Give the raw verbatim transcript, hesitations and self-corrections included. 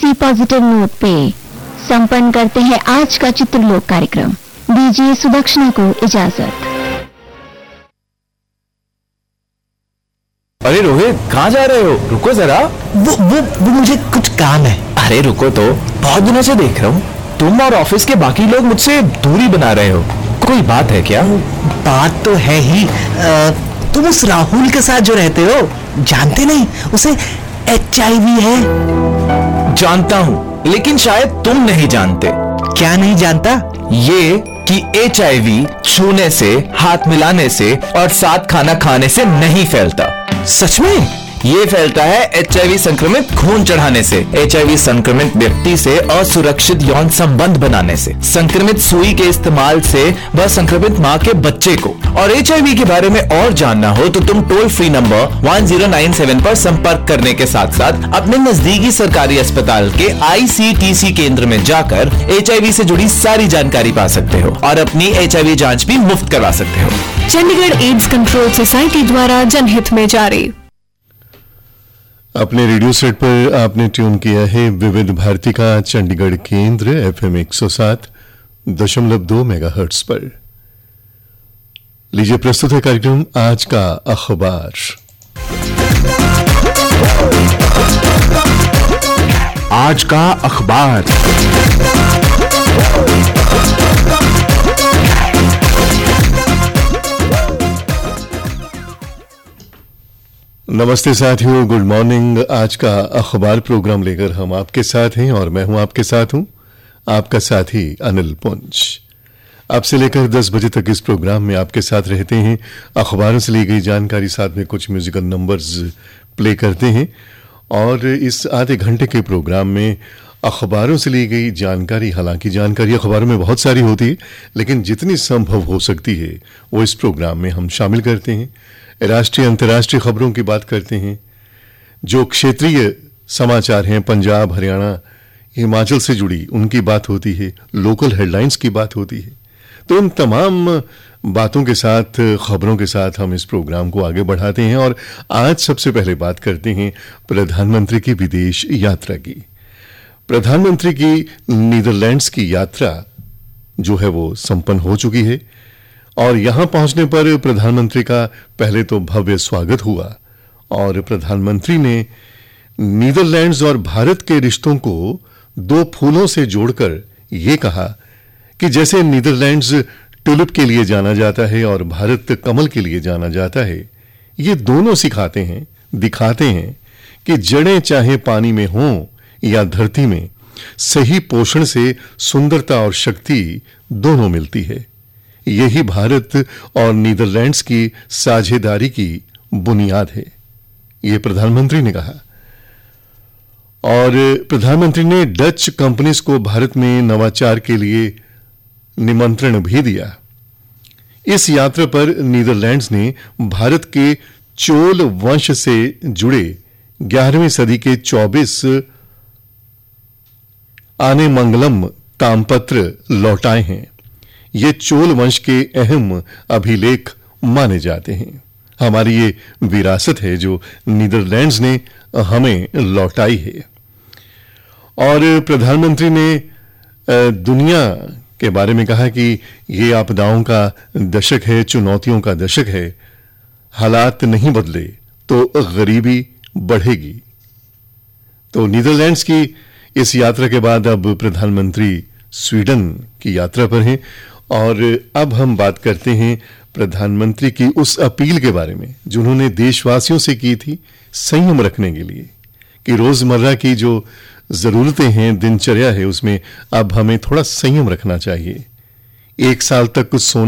इसी positive note पे संपन्न करते हैं आज का चित्रलोक कार्यक्रम। दीजिए सुदक्षिणा को इजाजत। अरे रोहित, कहाँ जा रहे हो? रुको जरा। वो वो वो मुझे कुछ काम है। अरे रुको तो, बहुत दिनों से देख रहा हूँ तुम और ऑफिस के बाकी लोग मुझसे दूरी बना रहे हो। कोई बात है क्या? बात तो है ही। आ, तुम उस राहुल के साथ जो रहते हो, जानते नहीं उसे एच आई वी है? जानता हूँ, लेकिन शायद तुम नहीं जानते। क्या नहीं जानता? ये कि एच आई वी छूने से, हाथ मिलाने से और साथ खाना खाने से नहीं फैलता। सच में? ये फैलता है एच आई वी संक्रमित खून चढ़ाने से, एच आई वी संक्रमित व्यक्ति से असुरक्षित यौन संबंध बनाने से, संक्रमित सुई के इस्तेमाल से व संक्रमित माँ के बच्चे को। और एच आई वी के बारे में और जानना हो तो तुम toll free number one zero nine seven पर संपर्क करने के साथ साथ अपने नजदीकी सरकारी अस्पताल के आई सी टी सी केंद्र में जाकर एच आई वी से जुड़ी सारी जानकारी पा सकते हो और अपनी एच आई वी जांच भी मुफ्त करवा सकते हो। चंडीगढ़ एड्स कंट्रोल सोसाइटी द्वारा जनहित में जारी। अपने रेडियो सेट पर आपने ट्यून किया है विविध भारती का चंडीगढ़ केंद्र एफ एम एक सौ सात दशमलव दो मेगाहर्ट्ज पर। लीजिए प्रस्तुत है कार्यक्रम आज का अखबार। आज का अखबार। नमस्ते साथियों, गुड मॉर्निंग। आज का अखबार प्रोग्राम लेकर हम आपके साथ हैं और मैं हूं आपके साथ हूं आपका साथी अनिल पुंज। अब से लेकर दस बजे तक इस प्रोग्राम में आपके साथ रहते हैं। अखबारों से ली गई जानकारी, साथ में कुछ म्यूजिकल नंबर्स प्ले करते हैं और इस आधे घंटे के प्रोग्राम में अखबारों से ली गई जानकारी, हालांकि जानकारी अखबारों में बहुत सारी होती है, लेकिन जितनी संभव हो सकती है वो इस प्रोग्राम में हम शामिल करते हैं। राष्ट्रीय अंतर्राष्ट्रीय खबरों की बात करते हैं, जो क्षेत्रीय समाचार हैं, पंजाब, हरियाणा, हिमाचल से जुड़ी, उनकी बात होती है, लोकल हेडलाइंस की बात होती है। तो इन तमाम बातों के साथ, खबरों के साथ हम इस प्रोग्राम को आगे बढ़ाते हैं और आज सबसे पहले बात करते हैं प्रधानमंत्री की विदेश यात्रा की। प्रधानमंत्री की नीदरलैंड्स की यात्रा जो है वो संपन्न हो चुकी है और यहां पहुंचने पर प्रधानमंत्री का पहले तो भव्य स्वागत हुआ और प्रधानमंत्री ने नीदरलैंड्स और भारत के रिश्तों को दो फूलों से जोड़कर यह कहा कि जैसे नीदरलैंड्स ट्यूलिप के लिए जाना जाता है और भारत कमल के लिए जाना जाता है, ये दोनों सिखाते हैं, दिखाते हैं कि जड़ें चाहे पानी में हों या धरती में, सही पोषण से सुंदरता और शक्ति दोनों मिलती है। यही भारत और नीदरलैंड्स की साझेदारी की बुनियाद है, ये प्रधानमंत्री ने कहा। और प्रधानमंत्री ने डच कंपनीज को भारत में नवाचार के लिए निमंत्रण भी दिया। इस यात्रा पर नीदरलैंड्स ने भारत के चोल वंश से जुड़े ग्यारहवीं सदी के चौबीस आने मंगलम तामपत्र लौटाए हैं। ये चोल वंश के अहम अभिलेख माने जाते हैं। हमारी ये विरासत है जो नीदरलैंड्स ने हमें लौटाई है। और प्रधानमंत्री ने दुनिया के बारे में कहा कि ये आपदाओं का दशक है, चुनौतियों का दशक है। हालात नहीं बदले तो गरीबी बढ़ेगी। तो नीदरलैंड्स की इस यात्रा के बाद अब प्रधानमंत्री स्वीडन की यात्रा पर हैं और अब हम बात करते हैं प्रधानमंत्री की उस अपील के बारे में जो उन्होंने देशवासियों से की थी संयम रखने के लिए, कि रोजमर्रा की जो जरूरतें हैं, दिनचर्या है, उसमें अब हमें थोड़ा संयम रखना चाहिए। एक साल तक कुछ सोना